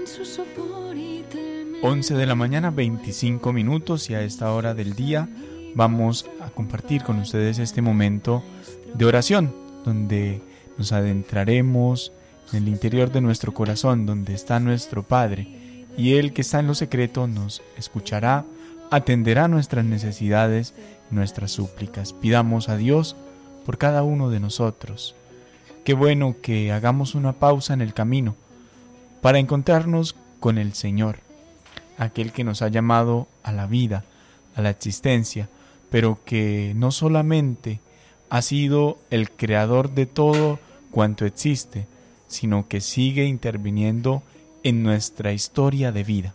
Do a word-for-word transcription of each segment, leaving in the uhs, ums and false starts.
once de la mañana, veinticinco minutos, y a esta hora del día vamos a compartir con ustedes este momento de oración, donde nos adentraremos en el interior de nuestro corazón, donde está nuestro Padre, y Él que está en lo secreto nos escuchará, atenderá nuestras necesidades, nuestras súplicas. Pidamos a Dios por cada uno de nosotros. Qué bueno que hagamos una pausa en el camino para encontrarnos con el Señor, aquel que nos ha llamado a la vida, a la existencia, pero que no solamente ha sido el creador de todo cuanto existe, sino que sigue interviniendo en nuestra historia de vida.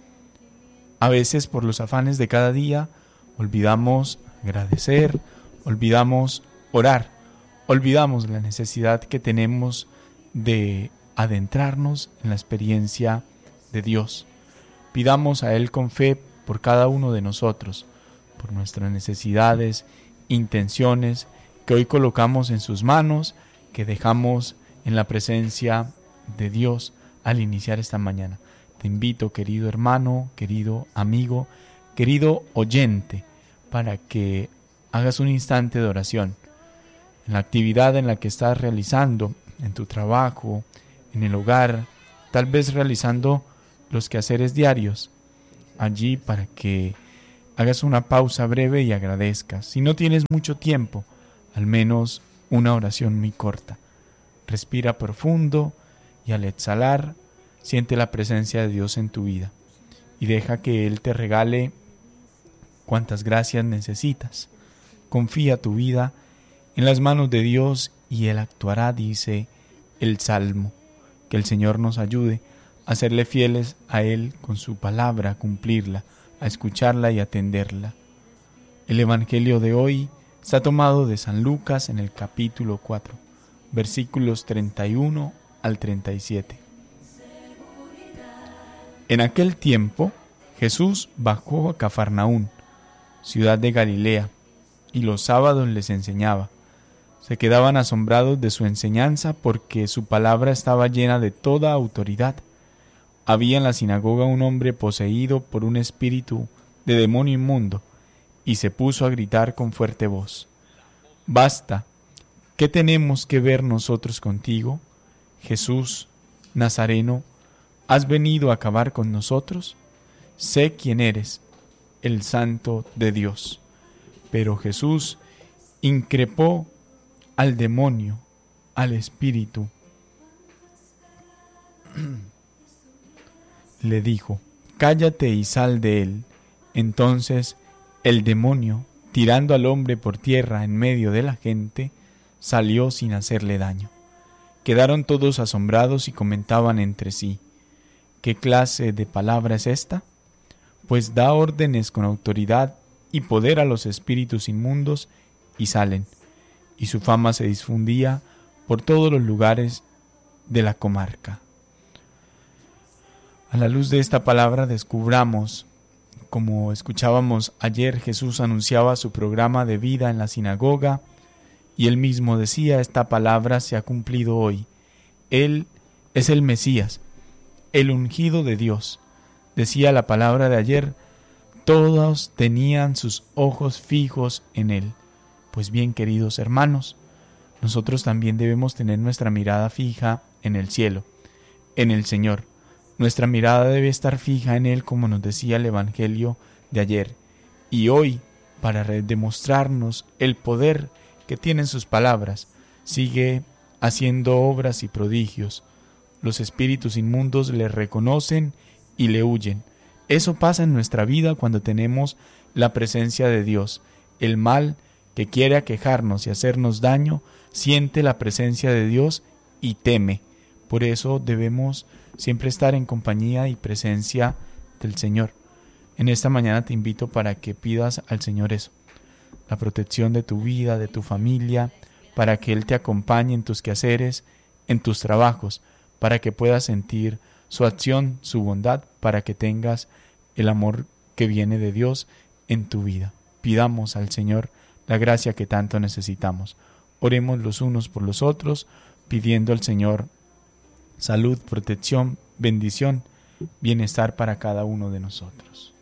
A veces, por los afanes de cada día, olvidamos agradecer, olvidamos orar, olvidamos la necesidad que tenemos de adentrarnos en la experiencia de Dios. Pidamos a Él con fe por cada uno de nosotros, por nuestras necesidades, intenciones, que hoy colocamos en sus manos, que dejamos en la presencia de Dios al iniciar esta mañana. Te invito, querido hermano, querido amigo, querido oyente, para que hagas un instante de oración en la actividad en la que estás realizando, en tu trabajo, en el hogar, tal vez realizando los quehaceres diarios, allí para que hagas una pausa breve y agradezcas. Si no tienes mucho tiempo, al menos una oración muy corta. Respira profundo y al exhalar, siente la presencia de Dios en tu vida y deja que Él te regale cuantas gracias necesitas. Confía tu vida en las manos de Dios y Él actuará, dice el Salmo. Que el Señor nos ayude a serle fieles a Él con su palabra, a cumplirla, a escucharla y atenderla. El Evangelio de hoy está tomado de San Lucas en el capítulo cuatro, versículos treinta y uno al treinta y siete. En aquel tiempo, Jesús bajó a Cafarnaún, ciudad de Galilea, y los sábados les enseñaba. Se quedaban asombrados de su enseñanza porque su palabra estaba llena de toda autoridad. Había en la sinagoga un hombre poseído por un espíritu de demonio inmundo, y se puso a gritar con fuerte voz: «Basta, ¿qué tenemos que ver nosotros contigo? Jesús, Nazareno, ¿has venido a acabar con nosotros? Sé quién eres, el Santo de Dios». Pero Jesús increpó al demonio, al espíritu. Le dijo: «Cállate y sal de él». Entonces el demonio, tirando al hombre por tierra en medio de la gente, salió sin hacerle daño. Quedaron todos asombrados y comentaban entre sí: «¿Qué clase de palabra es esta? Pues da órdenes con autoridad y poder a los espíritus inmundos y salen». Y su fama se difundía por todos los lugares de la comarca. A la luz de esta palabra descubramos, como escuchábamos ayer, Jesús anunciaba su programa de vida en la sinagoga y él mismo decía: esta palabra se ha cumplido hoy. Él es el Mesías, el ungido de Dios. Decía la palabra de ayer: todos tenían sus ojos fijos en él. Pues bien, queridos hermanos, nosotros también debemos tener nuestra mirada fija en el cielo, en el Señor. Nuestra mirada debe estar fija en Él, como nos decía el Evangelio de ayer. Y hoy, para demostrarnos el poder que tienen sus palabras, sigue haciendo obras y prodigios. Los espíritus inmundos le reconocen y le huyen. Eso pasa en nuestra vida cuando tenemos la presencia de Dios. El mal que quiere aquejarnos y hacernos daño, siente la presencia de Dios y teme. Por eso debemos siempre estar en compañía y presencia del Señor. En esta mañana te invito para que pidas al Señor eso, la protección de tu vida, de tu familia, para que Él te acompañe en tus quehaceres, en tus trabajos, para que puedas sentir su acción, su bondad, para que tengas el amor que viene de Dios en tu vida. Pidamos al Señor la gracia que tanto necesitamos. Oremos los unos por los otros, pidiendo al Señor salud, protección, bendición bienestar para cada uno de nosotros.